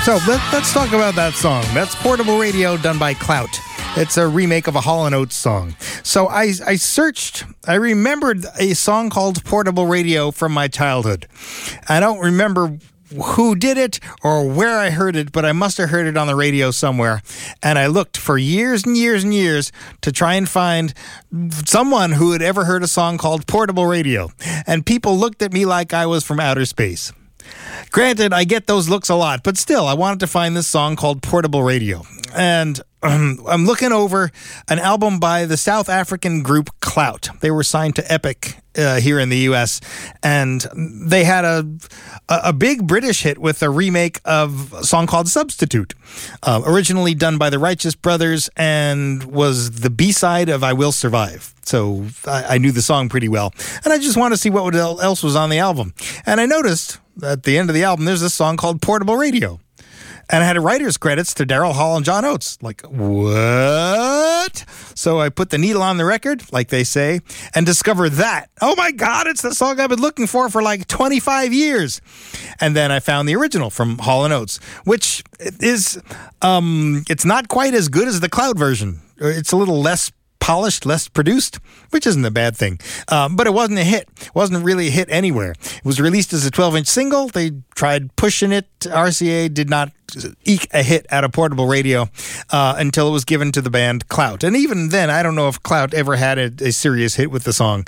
So let's talk about that song. That's Portable Radio done by Clout. It's a remake of a Hall & Oates song. So I searched, I remembered a song called Portable Radio from my childhood. I don't remember who did it or where I heard it, but I must have heard it on the radio somewhere. And I looked for years and years and years to try and find someone who had ever heard a song called Portable Radio. And people looked at me like I was from outer space. Granted, I get those looks a lot, but still, I wanted to find this song called Portable Radio. And I'm looking over an album by the South African group Clout. They were signed to Epic here in the U.S., and they had a big British hit with a remake of a song called Substitute, originally done by the Righteous Brothers and was the B-side of I Will Survive. So I knew the song pretty well, and I just wanted to see what else was on the album. And I noticed at the end of the album, there's this song called Portable Radio. And I had writer's credits to Daryl Hall and John Oates. Like, what? So I put the needle on the record, like they say, and discovered that. Oh my God, it's the song I've been looking for like 25 years. And then I found the original from Hall and Oates, which is, it's not quite as good as the Clout version. It's a little less polished, less produced, which isn't a bad thing. But it wasn't a hit. It wasn't really a hit anywhere. It was released as a 12-inch single. They tried pushing it. RCA did not eke a hit out of Portable Radio until it was given to the band Clout. And even then, I don't know if Clout ever had a serious hit with the song.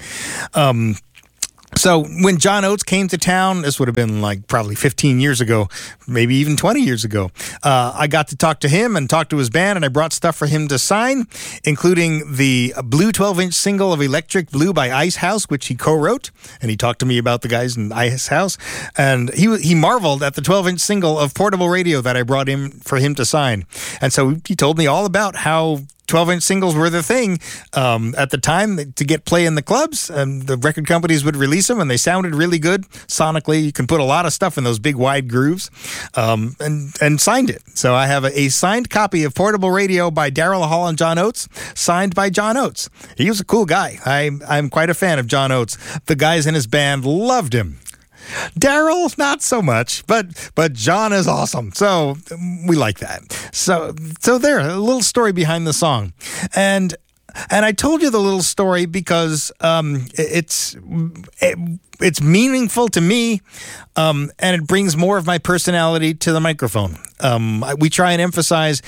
So when John Oates came to town, this would have been like probably 15 years ago, maybe even 20 years ago, I got to talk to him and talk to his band, and I brought stuff for him to sign, including the blue 12-inch single of Electric Blue by Ice House, which he co-wrote, and he talked to me about the guys in Ice House, and he marveled at the 12-inch single of Portable Radio that I brought him for him to sign. And so he told me all about how 12-inch singles were the thing at the time to get play in the clubs, and the record companies would release them, and they sounded really good sonically. You can put a lot of stuff in those big wide grooves, and signed it. So I have a signed copy of Portable Radio by Daryl Hall and John Oates, signed by John Oates. He was a cool guy. I'm quite a fan of John Oates. The guys in his band loved him. Daryl, not so much, but John is awesome. So we like that. So there, a little story behind the song. And I told you the little story because it's meaningful to me, and it brings more of my personality to the microphone. We try and emphasize,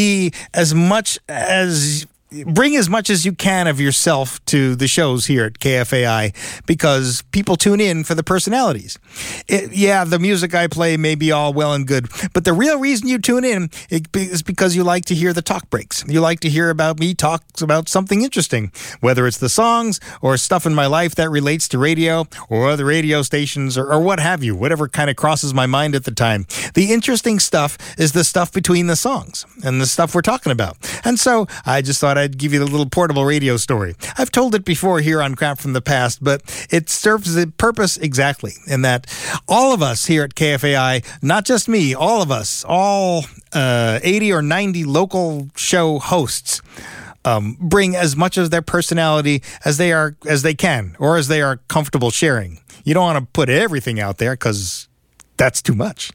bring as much as you can of yourself to the shows here at KFAI, because people tune in for the personalities. The music I play may be all well and good, but the real reason you tune in is because you like to hear the talk breaks. You like to hear about me talk about something interesting, whether it's the songs or stuff in my life that relates to radio or other radio stations or what have you, whatever kind of crosses my mind at the time. The interesting stuff is the stuff between the songs and the stuff we're talking about. And so I just thought I'd give you the little Portable Radio story. I've told it before here on Crap from the Past, but it serves the purpose exactly in that all of us here at KFAI, not just me, all of us, all 80 or 90 local show hosts, bring as much of their personality as they can, or as they are comfortable sharing. You don't want to put everything out there because that's too much.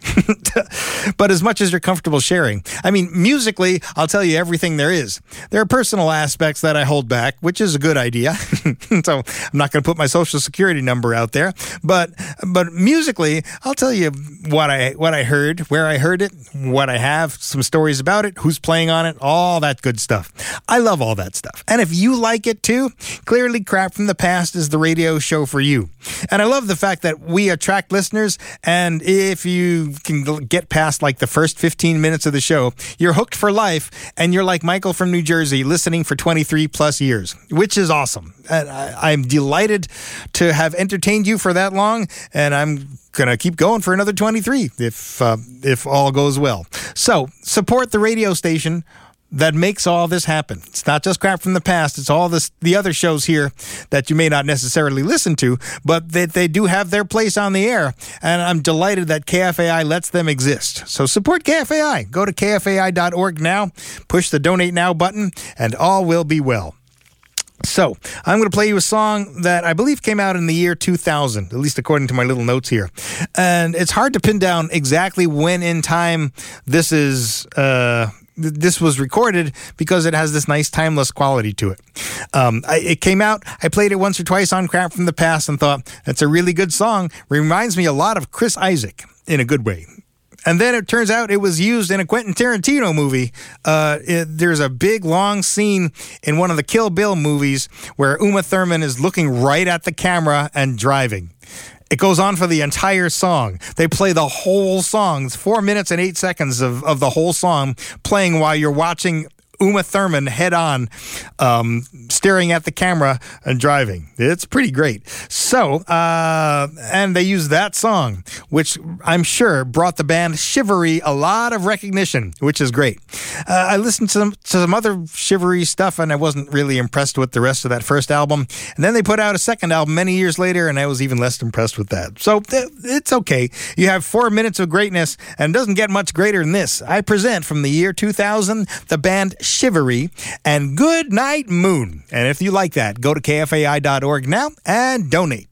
But as much as you're comfortable sharing. I mean, musically, I'll tell you everything there is. There are personal aspects that I hold back, which is a good idea. So I'm not going to put my social security number out there. But musically, I'll tell you what I heard, where I heard it, what I have, some stories about it, who's playing on it, all that good stuff. I love all that stuff. And if you like it too, clearly Crap from the Past is the radio show for you. And I love the fact that we attract listeners, and if you can get past like the first 15 minutes of the show, you're hooked for life, and you're like Michael from New Jersey, listening for 23 plus years, which is awesome. And I'm delighted to have entertained you for that long, and I'm going to keep going for another 23 if all goes well. So support the radio station that makes all this happen. It's not just Crap from the Past. It's all the other shows here that you may not necessarily listen to, but they do have their place on the air. And I'm delighted that KFAI lets them exist. So support KFAI. Go to KFAI.org now, push the Donate Now button, and all will be well. So, I'm going to play you a song that I believe came out in the year 2000, at least according to my little notes here. And it's hard to pin down exactly when in time this was recorded because it has this nice timeless quality to it. It came out, I played it once or twice on Crap from the Past and thought, that's a really good song. Reminds me a lot of Chris Isaak in a good way. And then it turns out it was used in a Quentin Tarantino movie. There's a big, long scene in one of the Kill Bill movies where Uma Thurman is looking right at the camera and driving. It goes on for the entire song. They play the whole song. It's 4 minutes and 8 seconds of the whole song playing while you're watching Uma Thurman head on, staring at the camera and driving. It's pretty great. So, and they use that song, which I'm sure brought the band Shivery a lot of recognition, which is great. I listened to some other Shivery stuff, and I wasn't really impressed with the rest of that first album. And then they put out a second album many years later, and I was even less impressed with that. So it's okay. You have 4 minutes of greatness, and it doesn't get much greater than this. I present from the year 2000, the band Shivery and Good Night Moon. And if you like that, go to kfai.org now and donate.